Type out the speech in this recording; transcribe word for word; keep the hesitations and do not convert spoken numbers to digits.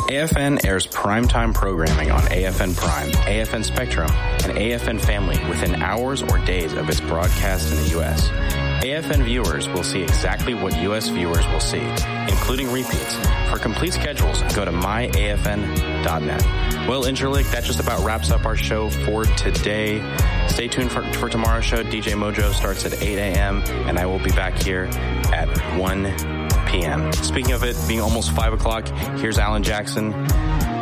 A F N airs primetime programming on A F N Prime, A F N Spectrum, and A F N Family within hours or days of its broadcast in the U S. A F N viewers will see exactly what U S viewers will see, including repeats. For complete schedules, go to my A F N dot net. Well, Interlick, that just about wraps up our show for today. Stay tuned for, for tomorrow's show. D J Mojo starts at eight a.m., and I will be back here at one p.m. Speaking of it being almost five o'clock, here's Alan Jackson